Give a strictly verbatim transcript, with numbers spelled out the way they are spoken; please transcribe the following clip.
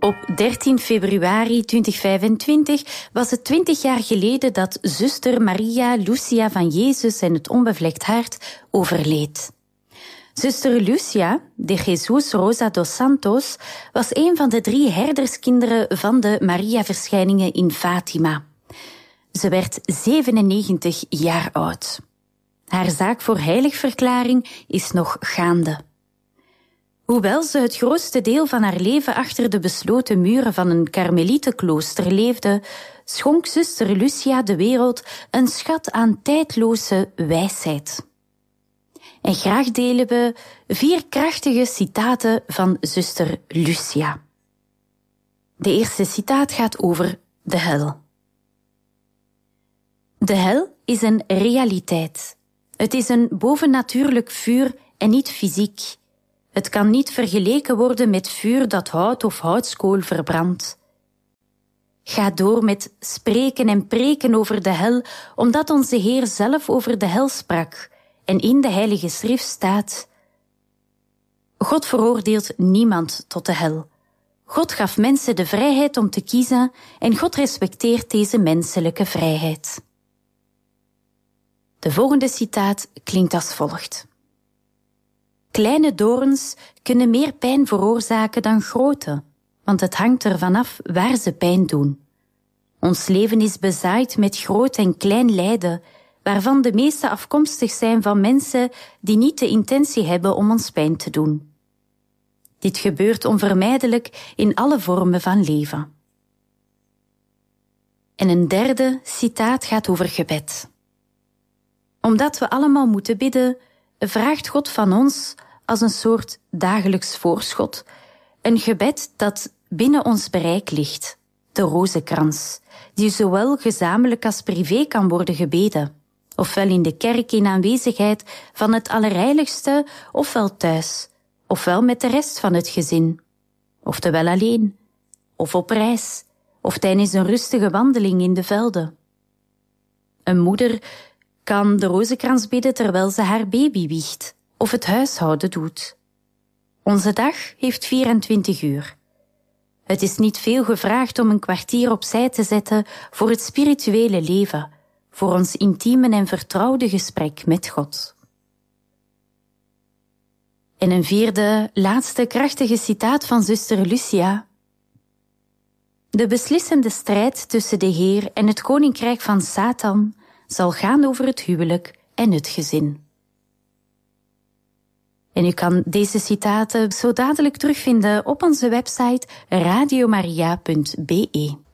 Op dertien februari tweeduizend vijfentwintig was het twintig jaar geleden dat zuster Maria Lucia van Jezus en het onbevlekt hart overleed. Zuster Lucia de Jesus Rosa dos Santos was een van de drie herderskinderen van de Maria-verschijningen in Fatima. Ze werd zevenennegentig jaar oud. Haar zaak voor heiligverklaring is nog gaande. Hoewel ze het grootste deel van haar leven achter de besloten muren van een karmelietenklooster leefde, schonk zuster Lucia de wereld een schat aan tijdloze wijsheid. En graag delen we vier krachtige citaten van zuster Lucia. De eerste citaat gaat over de hel. De hel is een realiteit. Het is een bovennatuurlijk vuur en niet fysiek. Het kan niet vergeleken worden met vuur dat hout of houtskool verbrandt. Ga door met spreken en preken over de hel, omdat onze Heer zelf over de hel sprak en in de Heilige Schrift staat: God veroordeelt niemand tot de hel. God gaf mensen de vrijheid om te kiezen en God respecteert deze menselijke vrijheid. De volgende citaat klinkt als volgt. Kleine dorens kunnen meer pijn veroorzaken dan grote, want het hangt ervan af waar ze pijn doen. Ons leven is bezaaid met groot en klein lijden, waarvan de meeste afkomstig zijn van mensen die niet de intentie hebben om ons pijn te doen. Dit gebeurt onvermijdelijk in alle vormen van leven. En een derde citaat gaat over gebed. Omdat we allemaal moeten bidden, vraagt God van ons als een soort dagelijks voorschot een gebed dat binnen ons bereik ligt, de rozenkrans, die zowel gezamenlijk als privé kan worden gebeden, ofwel in de kerk in aanwezigheid van het Allerheiligste, ofwel thuis, ofwel met de rest van het gezin, oftewel alleen, of op reis, of tijdens een rustige wandeling in de velden. Een moeder kan de rozenkrans bidden terwijl ze haar baby wiegt of het huishouden doet. Onze dag heeft vierentwintig uur. Het is niet veel gevraagd om een kwartier opzij te zetten voor het spirituele leven, voor ons intieme en vertrouwde gesprek met God. En een vierde, laatste krachtige citaat van zuster Lucia. De beslissende strijd tussen de Heer en het koninkrijk van Satan zal gaan over het huwelijk en het gezin. En u kan deze citaten zo dadelijk terugvinden op onze website radiomaria punt be.